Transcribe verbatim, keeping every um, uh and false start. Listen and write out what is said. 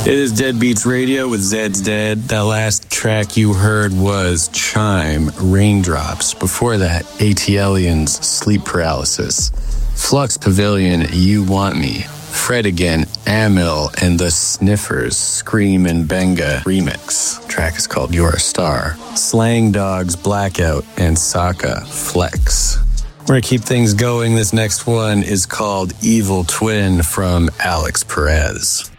It is Deadbeats Radio with Zed's Dead. That last track you heard was Chime, Raindrops. Before that, ATLiens, Sleep Paralysis. Flux Pavilion, You Want Me. Fred Again, Amil, and the Sniffers, Scream and Benga remix. The track is called You're a Star. Slang Dogs, Blackout, and Saka, Flex. We're going to keep things going. This next one is called Evil Twin from Alex Perez.